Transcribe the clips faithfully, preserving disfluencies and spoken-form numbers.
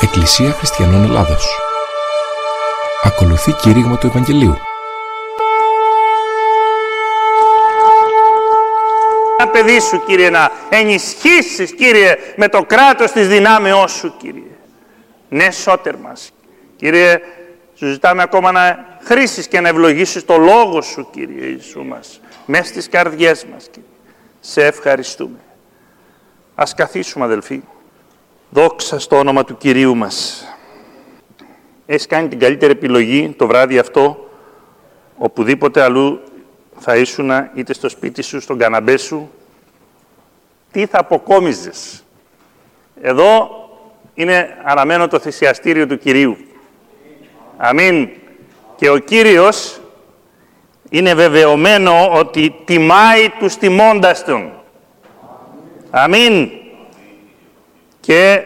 Εκκλησία Χριστιανών Ελλάδος. Ακολουθεί κήρυγμα του Ευαγγελίου. Να παιδί σου, Κύριε, να ενισχύσεις, Κύριε, με το κράτος της δυνάμεώς σου, Κύριε. Ναι, σώτερ μας. Κύριε, σου ζητάμε ακόμα να χρήσεις και να ευλογήσεις το Λόγο σου, Κύριε Ιησού μας, μέσα στις καρδιές μας, Κύριε. Σε ευχαριστούμε. Ας καθίσουμε, αδελφοί. Δόξα στο όνομα του Κυρίου μας. Έχεις κάνει την καλύτερη επιλογή το βράδυ αυτό, οπουδήποτε αλλού θα ήσουν, είτε στο σπίτι σου, στον καναπέ σου. Τι θα αποκόμιζες? Εδώ είναι αναμένο το θυσιαστήριο του Κυρίου. Αμήν. Και ο Κύριος είναι βεβαιωμένο ότι τιμάει τους τιμώντας Τον. Αμήν. Και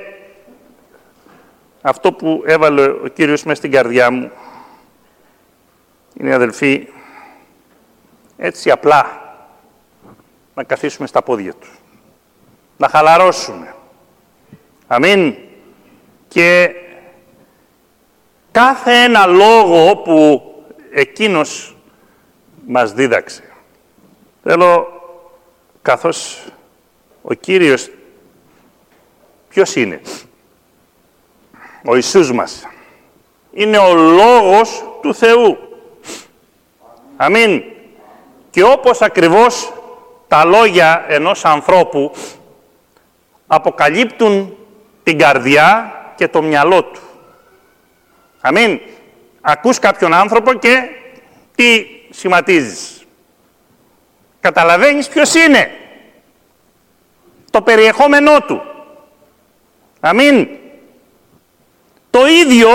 αυτό που έβαλε ο Κύριος μέσα στην καρδιά μου είναι, αδελφοί, έτσι απλά να καθίσουμε στα πόδια Του, να χαλαρώσουμε. Αμήν. Και κάθε ένα λόγο που Εκείνος μας δίδαξε, θέλω, καθώς ο Κύριος ποιος είναι? Ο Ιησούς μας. Είναι ο Λόγος του Θεού. Αμήν. Και όπως ακριβώς τα λόγια ενός ανθρώπου αποκαλύπτουν την καρδιά και το μυαλό του. Αμήν. Ακούς κάποιον άνθρωπο και τι σχηματίζεις? Καταλαβαίνεις ποιος είναι. Το περιεχόμενό του. Αμήν. Το ίδιο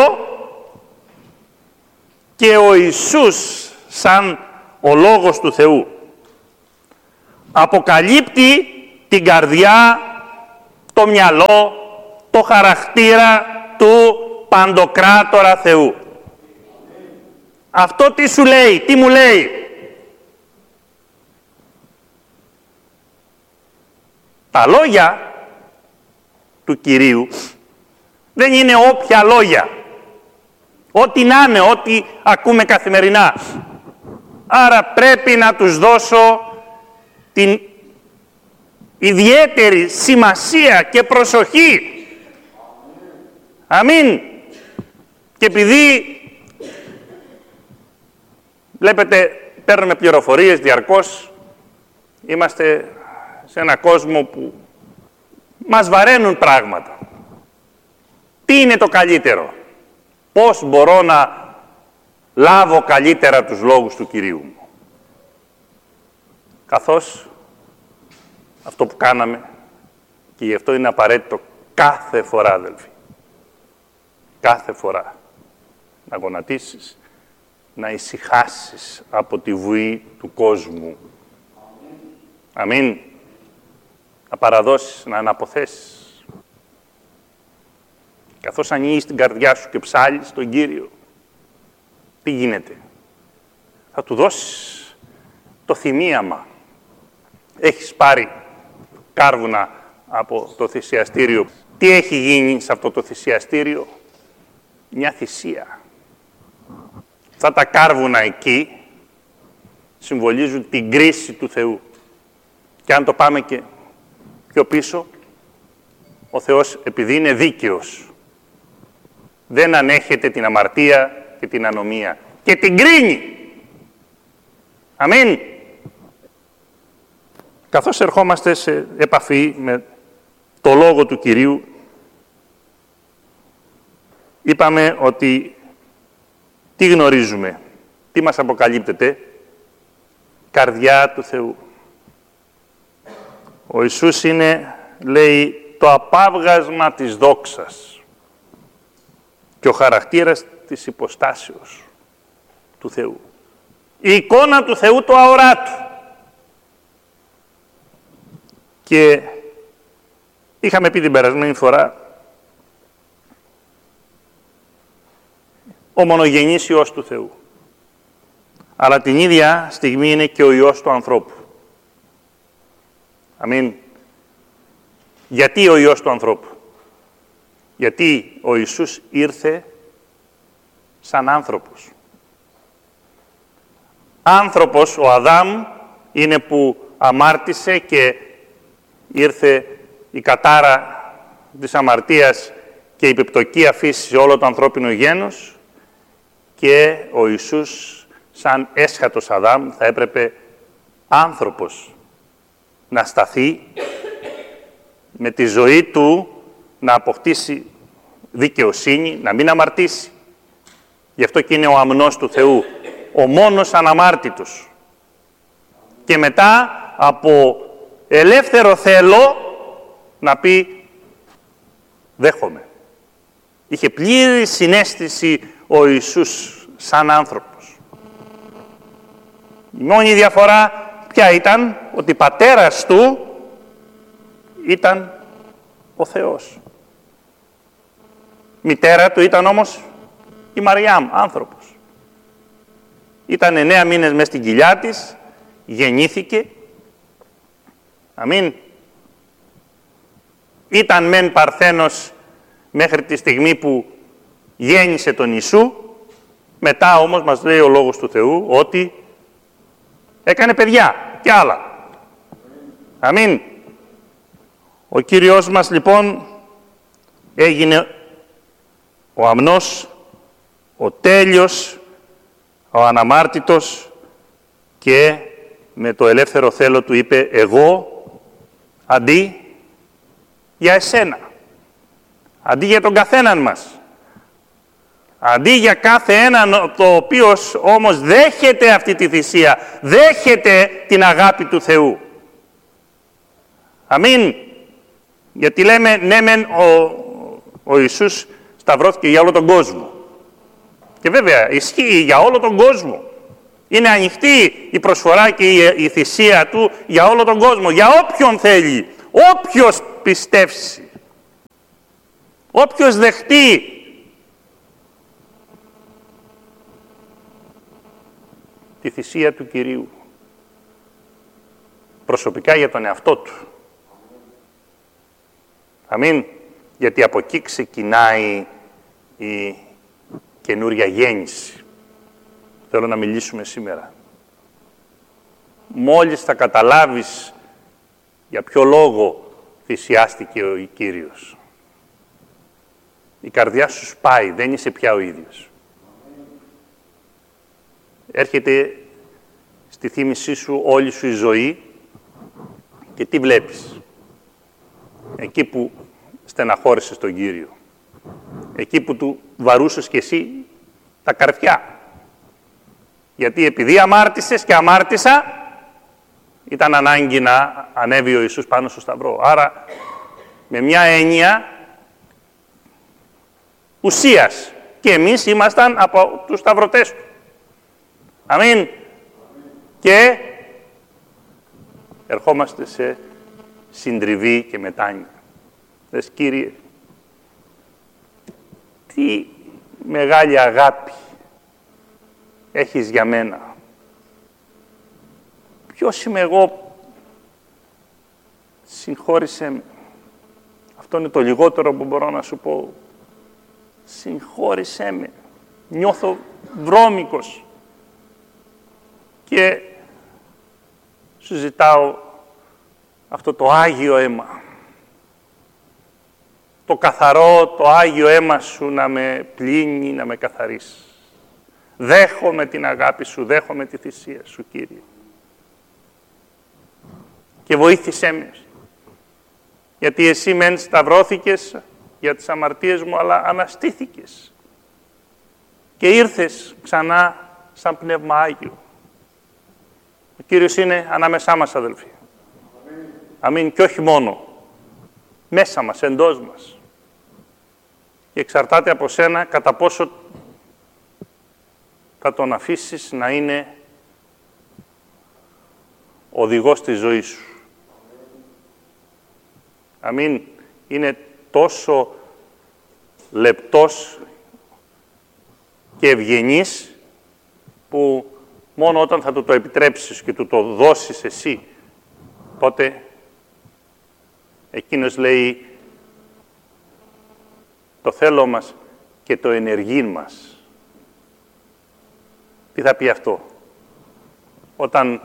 και ο Ιησούς σαν ο Λόγος του Θεού αποκαλύπτει την καρδιά, το μυαλό, το χαρακτήρα του Παντοκράτορα Θεού. Αυτό τι σου λέει, τι μου λέει? Τα λόγια του Κυρίου δεν είναι όποια λόγια. Ό,τι να είναι, ό,τι ακούμε καθημερινά. Άρα πρέπει να τους δώσω την ιδιαίτερη σημασία και προσοχή. Αμήν. Και επειδή βλέπετε, παίρνουμε πληροφορίες διαρκώς, είμαστε σε ένα κόσμο που μας βαραίνουν πράγματα. Τι είναι το καλύτερο? Πώς μπορώ να λάβω καλύτερα τους λόγους του Κυρίου μου? Καθώς αυτό που κάναμε, και γι' αυτό είναι απαραίτητο κάθε φορά, αδελφοί, κάθε φορά να γονατίσεις, να ησυχάσεις από τη βουή του κόσμου. Αμήν. Να παραδώσεις, να αναποθέσεις. Καθώς ανοίγεις την καρδιά σου και ψάλεις τον Κύριο, τι γίνεται? Θα Του δώσεις το θυμίαμα. Έχεις πάρει κάρβουνα από το θυσιαστήριο. Τι έχει γίνει σε αυτό το θυσιαστήριο? Μια θυσία. Αυτά τα κάρβουνα εκεί συμβολίζουν την κρίση του Θεού. Και αν το πάμε και πιο πίσω, ο Θεός, επειδή είναι δίκαιος, δεν ανέχεται την αμαρτία και την ανομία και την κρίνει. Αμήν. Καθώς ερχόμαστε σε επαφή με το Λόγο του Κυρίου, είπαμε ότι τι γνωρίζουμε, τι μας αποκαλύπτεται? Καρδιά του Θεού. Ο Ιησούς είναι, λέει, το απάβγασμα της δόξας και ο χαρακτήρας της υποστάσεως του Θεού. Η εικόνα του Θεού το αοράτου. Και είχαμε πει την περασμένη φορά, ο μονογενής Υιός του Θεού. Αλλά την ίδια στιγμή είναι και ο Υιός του ανθρώπου. Αμήν. Γιατί ο Υιός του ανθρώπου? Γιατί ο Ιησούς ήρθε σαν άνθρωπος. Άνθρωπος, ο Αδάμ, είναι που αμάρτησε και ήρθε η κατάρα της αμαρτίας και η πιπτοκία φύση σε όλο το ανθρώπινο γένος, και ο Ιησούς, σαν έσχατος Αδάμ, θα έπρεπε άνθρωπος να σταθεί, με τη ζωή του να αποκτήσει δικαιοσύνη, να μην αμαρτήσει. Γι' αυτό και είναι ο αμνός του Θεού, ο μόνος αναμάρτητος. Και μετά από ελεύθερο θέλω να πει δέχομαι. Είχε πλήρη συναίσθηση ο Ιησούς σαν άνθρωπος. Η μόνη διαφορά ποια ήταν? Ότι πατέρας του ήταν ο Θεός. Μητέρα του ήταν όμως η Μαριάμ, άνθρωπος. Ήταν εννέα μήνες μες στην κοιλιά της, γεννήθηκε. Αμήν. Ήταν μεν παρθένος μέχρι τη στιγμή που γέννησε τον Ιησού, μετά όμως μας λέει ο Λόγος του Θεού ότι έκανε παιδιά και άλλα. Αμήν. Ο Κύριος μας λοιπόν έγινε ο αμνός, ο τέλειος, ο αναμάρτητος, και με το ελεύθερο θέλω του είπε εγώ αντί για εσένα, αντί για τον καθέναν μας, αντί για κάθε έναν το οποίος όμως δέχεται αυτή τη θυσία, δέχεται την αγάπη του Θεού. Αμήν. Γιατί λέμε ναι μεν ο, ο Ιησούς σταυρώθηκε για όλο τον κόσμο. Και βέβαια ισχύει για όλο τον κόσμο. Είναι ανοιχτή η προσφορά και η, η θυσία του για όλο τον κόσμο, για όποιον θέλει, όποιος πιστεύσει, όποιος δεχτεί. Τη θυσία του Κυρίου. Προσωπικά για τον εαυτό του. Αμήν. Γιατί από εκεί ξεκινάει η καινούρια γέννηση. Θέλω να μιλήσουμε σήμερα. Μόλις θα καταλάβεις για ποιο λόγο θυσιάστηκε ο Κύριος, η καρδιά σου σπάει, δεν είσαι πια ο ίδιος. Έρχεται στη θύμησή σου όλη σου η ζωή και τι βλέπεις? Εκεί που στεναχώρησες τον Κύριο, εκεί που του βαρούσες κι εσύ τα καρφιά. Γιατί επειδή αμάρτησες και αμάρτησα, ήταν ανάγκη να ανέβει ο Ιησούς πάνω στο σταυρό. Άρα, με μια έννοια ουσίας, και εμείς ήμασταν από τους σταυρωτές του. Αμήν. Και ερχόμαστε σε συντριβή και μετάνοια. Λες, Κύριε, τι μεγάλη αγάπη έχεις για μένα. Ποιος είμαι εγώ? Συγχώρησέ με. Αυτό είναι το λιγότερο που μπορώ να σου πω. Συγχώρησέ με. Νιώθω βρώμικος. Και σου ζητάω αυτό το Άγιο αίμα. Το καθαρό, το Άγιο αίμα σου να με πλύνει, να με καθαρίσει. Δέχομαι την αγάπη σου, δέχομαι τη θυσία σου, Κύριε. Και βοήθησέ με. Γιατί εσύ μεν σταυρώθηκες για τις αμαρτίες μου, αλλά αναστήθηκες. Και ήρθες ξανά σαν Πνεύμα Άγιο. Ο Κύριος είναι ανάμεσά μας, αδελφοί. Αμήν. Αμήν. Και όχι μόνο. Μέσα μας, εντός μας. Και εξαρτάται από σένα κατά πόσο θα τον αφήσεις να είναι οδηγός της ζωής σου. Αμήν. Είναι τόσο λεπτός και ευγενής που μόνο όταν θα του το επιτρέψεις και του το δώσεις εσύ, τότε εκείνος λέει το θέλω μας και το ενεργήν μας. Τι θα πει αυτό? Όταν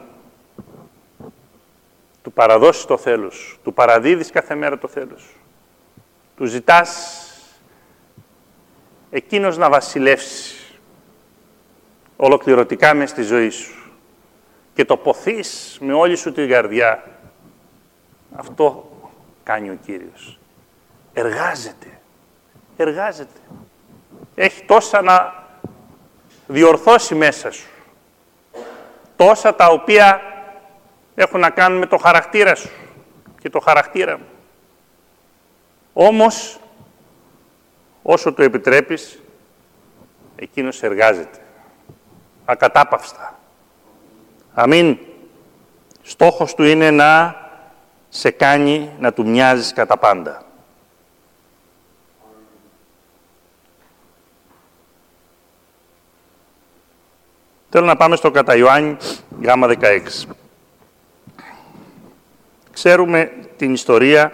του παραδώσεις το θέλος σου, του παραδίδεις κάθε μέρα το θέλος σου, του ζητάς εκείνος να βασιλεύσει ολοκληρωτικά μες στη ζωή σου και το ποθείς με όλη σου την καρδιά, αυτό κάνει ο Κύριος. Εργάζεται. Εργάζεται. Έχει τόσα να διορθώσει μέσα σου. Τόσα τα οποία έχουν να κάνουν με το χαρακτήρα σου και το χαρακτήρα μου. Όμως, όσο το επιτρέπεις, εκείνος εργάζεται. Ακατάπαυστα. Αμήν. Στόχος του είναι να σε κάνει να του μοιάζεις κατά πάντα. Θέλω να πάμε στο κατά Ιωάννη γάμα δεκαέξι. Ξέρουμε την ιστορία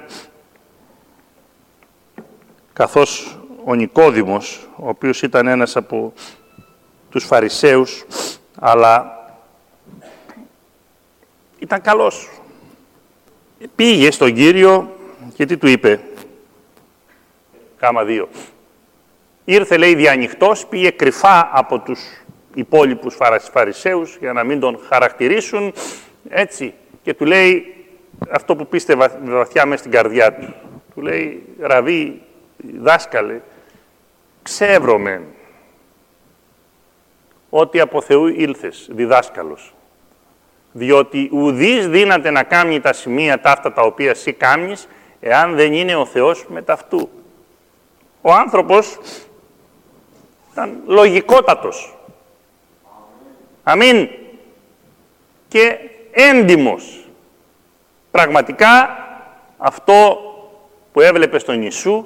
καθώς ο Νικόδημος, ο οποίος ήταν ένας από τους Φαρισαίους, αλλά ήταν καλός. Πήγε στον Κύριο και τι του είπε? Γάμα δύο. Ήρθε, λέει, διανυχτός, πήγε κρυφά από τους υπόλοιπους Φαρισαίους για να μην τον χαρακτηρίσουν, έτσι, και του λέει αυτό που πίστευε βαθιά μέσα στην καρδιά του. Του λέει, Ραβί, δάσκαλε, ξεύρωμεν ότι από Θεού ήλθες, διδάσκαλος, διότι ουδής δύναται να κάνει τα σημεία ταύτα τα οποία εσύ κάμνεις, εάν δεν είναι ο Θεός με ταυτού. Ο άνθρωπος ήταν λογικότατος. Αμήν. Και έντιμος. Πραγματικά αυτό που έβλεπε στον Ιησού